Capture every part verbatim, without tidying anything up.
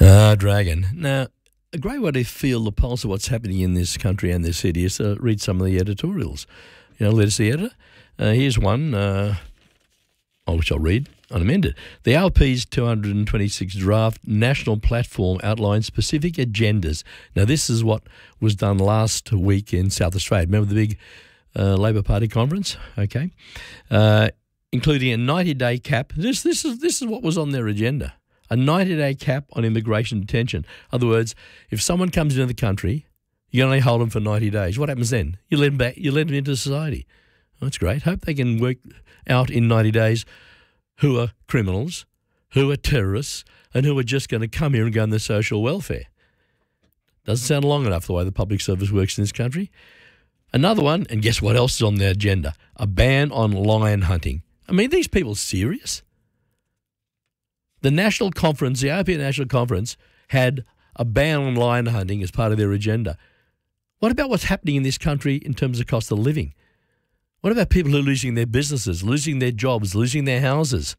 Ah, Dragon. Now, a great way to feel the pulse of what's happening in this country and this city is to read some of the editorials. You know, letters to the editor. Uh, here's one, uh, oh, which I'll read unamended. The A L P's two hundred twenty-six draft national platform outlines specific agendas. Now, this is what was done last week in South Australia. Remember the big uh, Labor Party conference? Okay. Uh, including a ninety-day cap. This, this, is, this is what was on their agenda. A ninety-day cap on immigration detention. In other words, if someone comes into the country, you only hold them for ninety days. What happens then? You let them back. You let them into society. Well, that's great. Hope they can work out in ninety days who are criminals, who are terrorists, and who are just going to come here and go on the social welfare. Doesn't sound long enough the way the public service works in this country. Another one, and guess what else is on their agenda? A ban on lion hunting. I mean, are these people serious? The National Conference, the A L P National Conference, had a ban on lion hunting as part of their agenda. What about what's happening in this country in terms of cost of living? What about people who are losing their businesses, losing their jobs, losing their houses?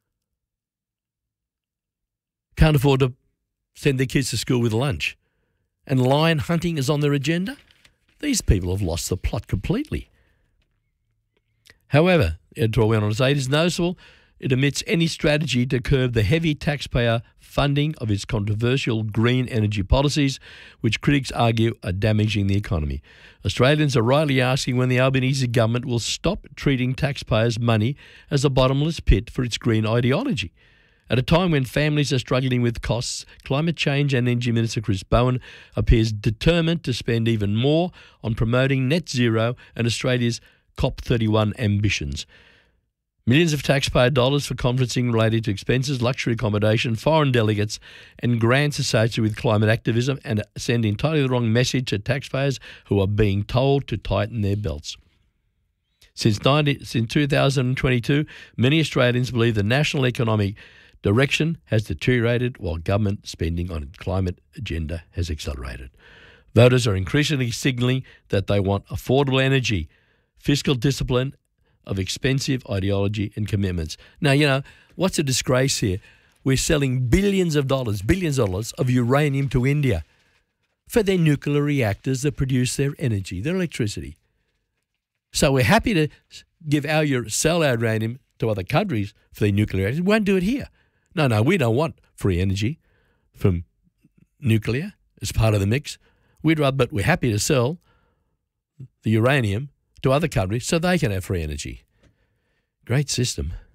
Can't afford to send their kids to school with lunch. And lion hunting is on their agenda? These people have lost the plot completely. However, the editorial went on to say, it is noticeable it omits any strategy to curb the heavy taxpayer funding of its controversial green energy policies, which critics argue are damaging the economy. Australians are rightly asking when the Albanese government will stop treating taxpayers' money as a bottomless pit for its green ideology. At a time when families are struggling with costs, Climate Change and Energy Minister Chris Bowen appears determined to spend even more on promoting net zero and Australia's COP thirty-one ambitions. Millions of taxpayer dollars for conferencing related to expenses, luxury accommodation, foreign delegates and grants associated with climate activism, and send entirely the wrong message to taxpayers who are being told to tighten their belts. Since, ninety, since two thousand twenty-two, many Australians believe the national economic direction has deteriorated while government spending on its climate agenda has accelerated. Voters are increasingly signalling that they want affordable energy, fiscal discipline, of expensive ideology and commitments. Now, you know, what's a disgrace here? We're selling billions of dollars, billions of dollars of uranium to India for their nuclear reactors that produce their energy, their electricity. So we're happy to give our sell our uranium to other countries for their nuclear reactors. We won't do it here. No, no, we don't want free energy from nuclear as part of the mix. We'd rather, but we're happy to sell the uranium to other countries so they can have free energy. Great system.